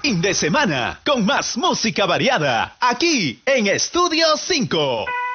fin de semana con más música variada aquí en Estudio 5.